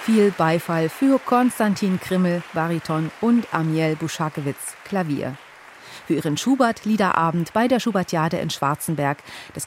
Viel Beifall für Konstantin Krimmel, Bariton und Amiel Buschakewitz, Klavier. Für ihren Schubert-Liederabend bei der Schubertiade in Schwarzenberg. Das